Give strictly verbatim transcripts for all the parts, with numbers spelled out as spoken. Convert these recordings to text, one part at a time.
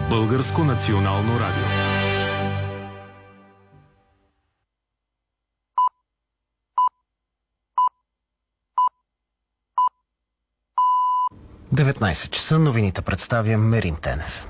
Българско национално радио. деветнайсет часа, новините представя Мерин Тенев.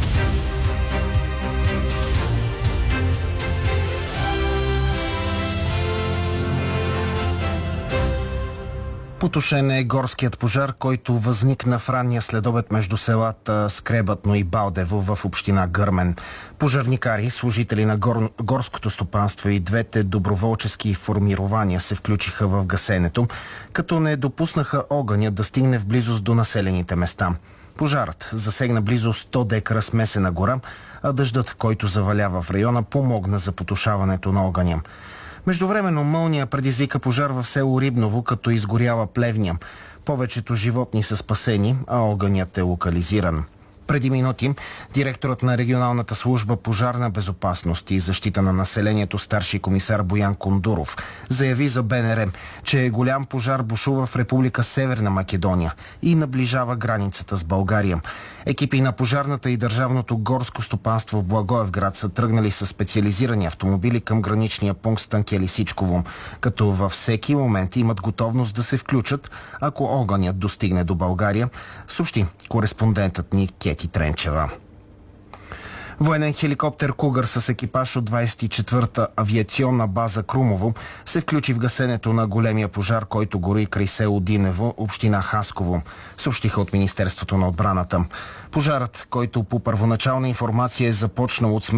Потушен е горският пожар, който възникна в ранния следобед между селата Скребатно и Балдево в община Гърмен. Пожарникари, служители на гор... горското стопанство и двете доброволчески формирования се включиха в гасенето, като не допуснаха огъня да стигне в близост до населените места. Пожарът засегна близо сто декара смесена гора, а дъждът, който завалява в района, помогна за потушаването на огъня. Междувременно мълния предизвика пожар в село Рибново, като изгоряла плевня. Повечето животни са спасени, а огънят е локализиран. Преди минути директорът на регионалната служба пожарна безопасност и защита на населението старши комисар Боян Кондуров заяви за БНР, че голям пожар бушува в Република Северна Македония и наближава границата с България. Екипи на пожарната и държавното горско стопанство в Благоевград са тръгнали с специализирани автомобили към граничния пункт Станке Лисичково, като във всеки момент имат готовност да се включат, ако огънят достигне до България, съобщи кореспондентът ни Кети Тренчева. Военен хеликоптер Кугър с екипаж от двайсет и четвърта авиационна база Крумово се включи в гасенето на големия пожар, който гори край село Динево, община Хасково, съобщиха от Министерството на отбраната. Пожарът, който по първоначална информация е започнал от